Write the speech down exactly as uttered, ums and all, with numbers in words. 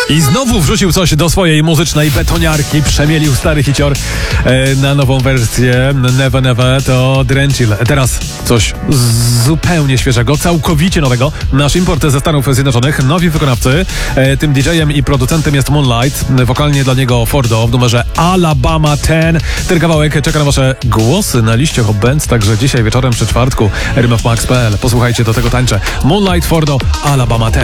I znowu wrzucił coś do swojej muzycznej betoniarki, przemielił stary hicior e, na nową wersję Never Never, to Drenchill. Teraz coś zupełnie świeżego, całkowicie nowego. Nasz import ze Stanów Zjednoczonych, nowi wykonawcy. E, tym didżejem i producentem jest Moonlight, wokalnie dla niego Fordo w numerze Alabama dziesięć. Ten kawałek czeka na wasze głosy na liście Hot Bands, także dzisiaj wieczorem przy czwartku r m f max kropka p l. Posłuchajcie, do tego tańczę. Moonlight, Fordo, Alabama dziesięć.